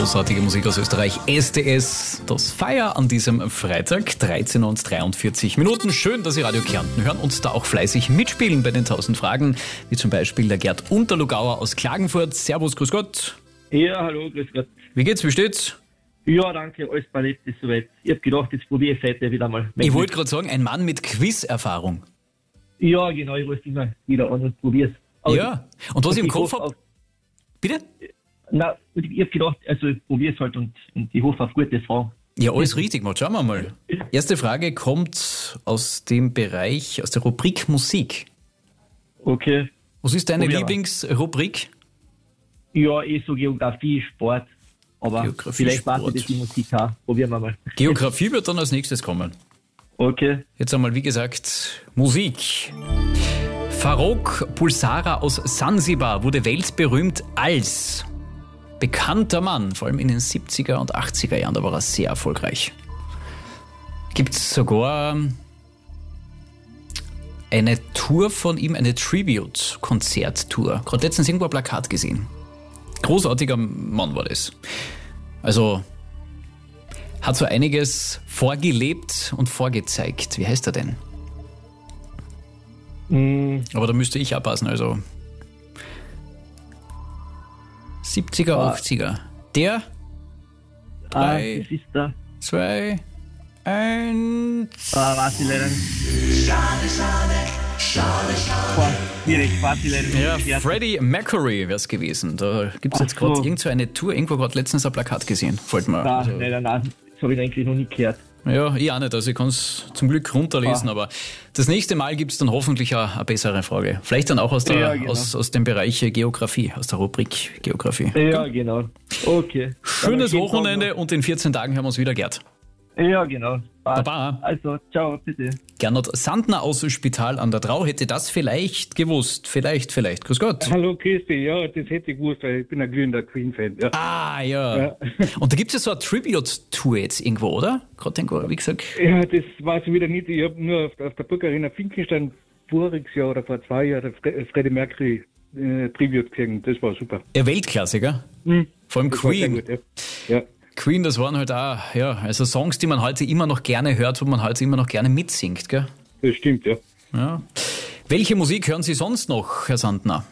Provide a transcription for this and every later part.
Großartige Musik aus Österreich. SDS, das Feier an diesem Freitag, 13 und 43 Minuten. Schön, dass Sie Radio Kärnten hören und da auch fleißig mitspielen bei den 1000 Fragen, wie zum Beispiel der Gerd Unterlugauer aus Klagenfurt. Servus, grüß Gott. Ja, hallo, grüß Gott. Wie geht's, wie steht's? Ja, danke, alles paletti soweit. Ich hab gedacht, jetzt probiere ich heute wieder mal. Ich wollte gerade sagen, ein Mann mit Quiz-Erfahrung. Ja, genau, ich wollte immer wieder an und probier's. Aber Ja, und was ich im Kopf habe... Bitte? Nein, ich hab gedacht, also ich probier's halt und ich hoffe auf gutes Fragen. Ja, alles richtig gemacht. Schauen wir mal. Erste Frage kommt aus dem Bereich, aus der Rubrik Musik. Okay. Was ist deine Probier mal. Lieblingsrubrik? Ja, so Geografie, Sport. Aber Geografie, vielleicht Sport. passt das die Musik auch. Probieren wir mal. Geografie wird dann als nächstes kommen. Okay. Jetzt einmal, wie gesagt, Musik. Farrokh Bulsara aus Sansibar wurde weltberühmt als bekannter Mann, vor allem in den 70er und 80er Jahren, da war er sehr erfolgreich. Gibt es sogar eine Tour von ihm, eine Tribute-Konzerttour. Gerade letztens irgendwo ein Plakat gesehen. Großartiger Mann war das. Also hat so einiges vorgelebt und vorgezeigt. Wie heißt er denn? Aber da müsste ich abpassen, also 70er, 80er. Der? Ah, 3, das ist da. 2, 1. Weiß ich leider nicht. Boah, schwierig, weiß ich leider nicht. Ja, Freddie Mercury wäre es gewesen. Da gibt es jetzt gerade so. irgend so eine Tour, irgendwo gerade letztens ein Plakat gesehen. Fällt mir. Nein, Also, leider nein. Das habe ich eigentlich noch nie gehört. ja, ich auch nicht. Also ich kann es zum Glück runterlesen, aber das nächste Mal gibt es dann hoffentlich eine bessere Frage. Vielleicht dann auch aus, der, Ja, genau. aus dem Bereich Geografie, aus der Rubrik Geografie. Ja, genau. Okay. Schönes Dann einen schönen Wochenende und in 14 Tagen hören wir uns wieder, Gerd. Tag noch. Ja, genau. Passt. Baba. Also, ciao, bitte. Gernot Sandner aus dem Spital an der Drau hätte das vielleicht gewusst. Vielleicht. Grüß Gott. Hallo Christi, ja, das hätte ich gewusst, weil ich bin ein glühender Queen-Fan. Ja. Ah, ja. Und da gibt es ja so eine Tribute-Tour jetzt irgendwo, oder? Gerade irgendwo, wie gesagt. Ja, das weiß ich wieder nicht. Ich habe nur auf der Burgarena Finkenstein voriges Jahr oder vor 2 Jahren Freddie Mercury Tribute gesehen. Das war super. Ja, Weltklassiker. Vor allem Das war sehr Queen. gut, ja. Queen, das waren halt auch, ja, also Songs, die man heute immer noch gerne hört, wo man heute immer noch gerne mitsingt, gell? Das stimmt, ja. Ja. Welche Musik hören Sie sonst noch, Herr Sandner?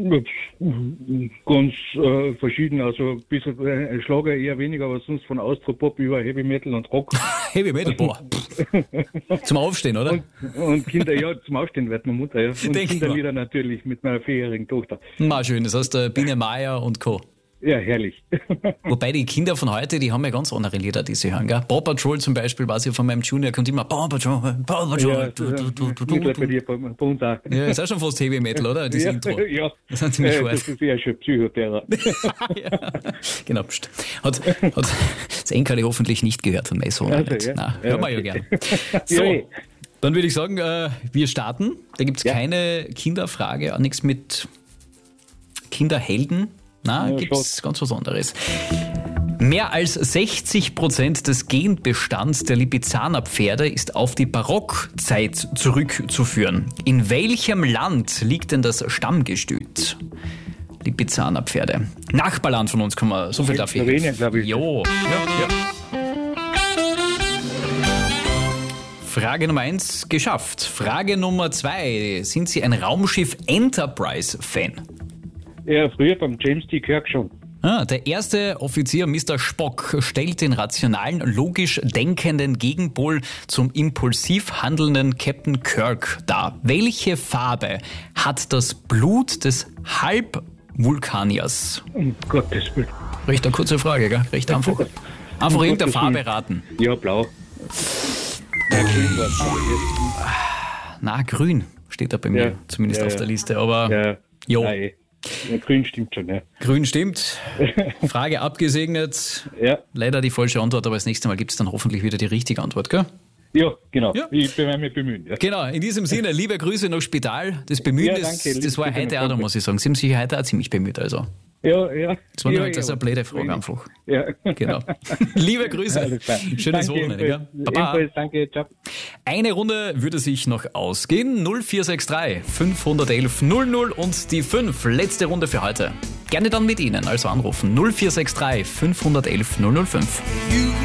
Ganz verschieden, also ein bisschen Schlager eher weniger, aber sonst von Austropop über Heavy Metal und Rock. Heavy Metal, boah. Zum Aufstehen, oder? Und Kinder, ja, zum Aufstehen wird meine Mutter, ja. Und Denk ich Kinderlieder natürlich mit meiner 4-jährigen Tochter. Na, schön, das heißt Biene Meier und Co. Ja, herrlich. Wobei die Kinder von heute, die haben ja ganz andere Lieder, die sie hören, gell? Paw Patrol zum Beispiel, weiß ich von meinem Junior, kommt immer Paw Patrol, Paw Patrol. Ja, bei dir, bei uns auch. Ja, ist auch schon fast Heavy Metal, oder? Das Intro. Ja, Das sind ziemlich das scharf. ist eher schon Psychoterror. Ja. Genau, pst. Hat das Enkerli hoffentlich nicht gehört von meinem Sohn. Also, Nicht. ja. Nein, Ja. hören wir ja gern. Ja, So, eh. dann würde ich sagen, wir starten. Da gibt es keine Kinderfrage, auch nichts mit Kinderhelden. Nein, Ja, gibt es ganz was anderes. Mehr als 60% des Genbestands der Lipizzaner-Pferde ist auf die Barockzeit zurückzuführen. In welchem Land liegt denn das Stammgestüt? Lipizzaner Pferde. Nachbarland von uns kann man, so viel darf ich. Slowenien, glaube ich. Jo. Ja. Frage Nummer 1 geschafft. Frage Nummer 2. Sind Sie ein Raumschiff Enterprise-Fan? Ja, früher beim James T. Kirk schon. Der erste Offizier, Mr. Spock, stellt den rationalen, logisch denkenden Gegenpol zum impulsiv handelnden Captain Kirk dar. Welche Farbe hat das Blut des Halbvulkaniers? Um Gottes Willen. Recht eine kurze Frage, gell? Recht einfach. Einfach irgendeine Farbe raten. Ja, blau. Ja, grün war's. Na, grün steht da bei mir, Ja. zumindest Ja, auf ja. der Liste. Aber Ja, jo, nein. Ja, grün stimmt schon, ja. grün stimmt. Frage abgesegnet. Ja, Leider die falsche Antwort, aber das nächste Mal gibt es dann hoffentlich wieder die richtige Antwort, gell? ja genau. Ja. Ich werde mich bemühen. Ja. Genau, in diesem Sinne, liebe Grüße nach Spital. Das Bemühen, Ja, das danke, war liebe heute Grüße auch, da nach muss ich sagen. Sie haben sich heute auch ziemlich bemüht, also. Ja, ja. Das war ja, nur halt, das ist eine blöde Frage wenig. einfach. Ja. Genau. Liebe Grüße. Alles klar. Schönes Danke, Wochenende, gell? ebenfalls. Baba. Ebenfalls, danke, ciao. Eine Runde würde sich noch ausgehen. 0463 511 00 und die 5. Letzte Runde für heute. Gerne dann mit Ihnen, also anrufen 0463 511 005.